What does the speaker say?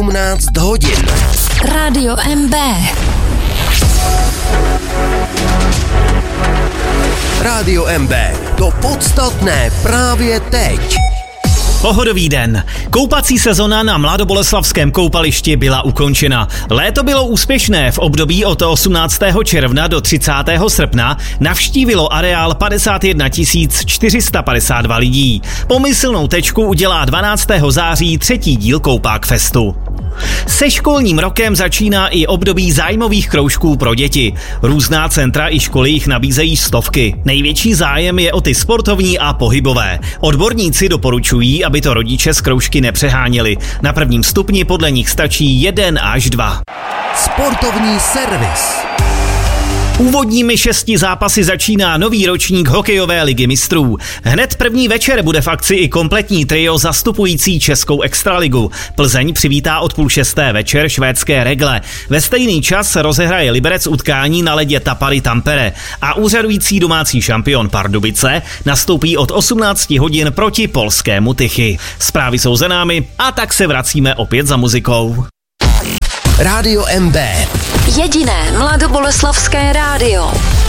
18 hodin. Rádio MB. Rádio MB. To podstatné právě teď. Pohodový den. Koupací sezona na mladoboleslavském koupališti byla ukončena. Léto bylo úspěšné. V období od 18. června do 30. srpna navštívilo areál 51 452 lidí. Pomyslnou tečku udělá 12. září třetí díl Koupák festu. Se školním rokem začíná i období zájmových kroužků pro děti. Různá centra i školy jich nabízejí stovky. Největší zájem je o ty sportovní a pohybové. Odborníci doporučují, aby to rodiče z kroužky nepřeháněli. Na prvním stupni podle nich stačí 1 až 2. Sportovní servis. Úvodními 6 zápasy začíná nový ročník hokejové ligy mistrů. Hned první večer bude v akci i kompletní trio zastupující českou extraligu. Plzeň přivítá od 5:30 večer švédské Regle. Ve stejný čas rozehraje Liberec utkání na ledě Tapary Tampere a úřadující domácí šampion Pardubice nastoupí od 18 hodin proti polskému Tychy. Zprávy jsou za námi a tak se vracíme opět za muzikou. Rádio MB. Jediné mladoboleslavské rádio.